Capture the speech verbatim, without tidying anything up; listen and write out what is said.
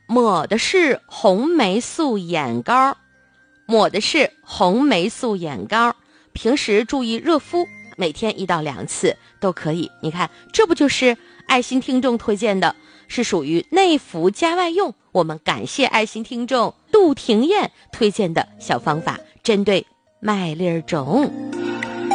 抹的是红霉素眼膏，抹的是红霉素眼膏，平时注意热敷，每天一到两次都可以。你看，这不就是爱心听众推荐的，是属于内服加外用。我们感谢爱心听众杜婷燕推荐的小方法，针对麦粒肿。